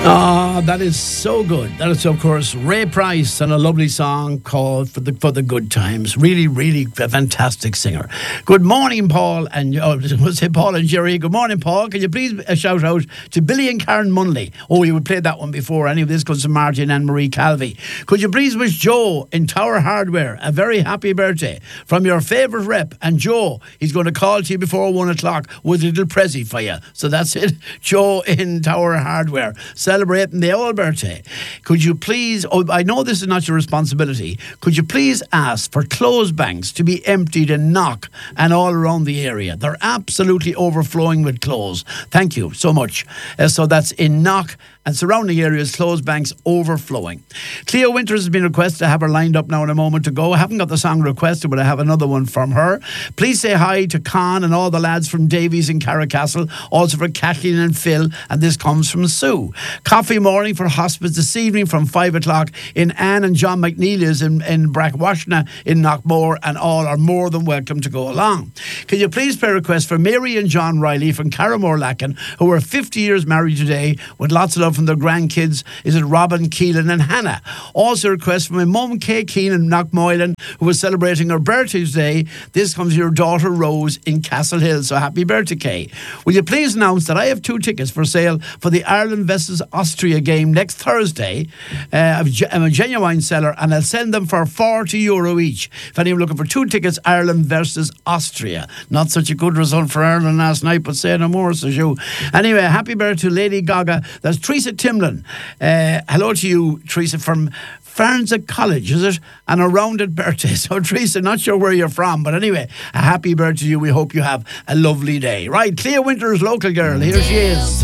Ah, that is so good. That is, of course, Ray Price and a lovely song called For the Good Times. Really, really a fantastic singer. Good morning, Paul, and we'll say Paul and Jerry. Good morning, Paul. Can you please shout out to Billy and Karen Munley? Oh, you would play that one before. Anyway, this goes to Martin and Marie Calvi. Could you please wish Joe in Tower Hardware a very happy birthday from your favourite rep? And Joe, he's going to call to you before 1 o'clock with a little prezi for you. So that's it. Joe in Tower Hardware, celebrating the old birthday. Could you please, I know this is not your responsibility, could you please ask for clothes banks to be emptied in Knock and all around the area? They're absolutely overflowing with clothes. Thank you so much. So that's in Knock and surrounding areas, clothes banks overflowing. Cleo Winters has been requested to have her lined up now in a moment to go. I haven't got the song requested, but I have another one from her. Please say hi to Con and all the lads from Davies in Carricastle, also for Kathleen and Phil, and this comes from Sue. Coffee morning for hospice this evening from 5 o'clock in Anne and John McNeely's in Brackwashna in Knockmore, and all are more than welcome to go along. Can you please play a request for Mary and John Riley from Carramore Lacken, who are 50 years married today, with lots of love from their grandkids? Is it Robin, Keelan and Hannah? Also a request from my mum Kay Keane in Knockmoylan, who was celebrating her birthday today. This comes to your daughter Rose in Castle Hill, so happy birthday, Kay. Will you please announce that I have 2 tickets for sale for the Ireland vs Austria game next Thursday? I'm a genuine seller and I'll send them for €40 each. If anyone looking for 2 tickets, Ireland versus Austria. Not such a good result for Ireland last night, but say no more, says you. Anyway, happy birthday to Lady Gaga. That's Teresa Timlin. Hello to you, Teresa, from Farnza College, is it? And a rounded birthday. So, Teresa, not sure where you're from, but anyway, a happy birthday to you. We hope you have a lovely day. Right, Cleo Winters, local girl. Here she is.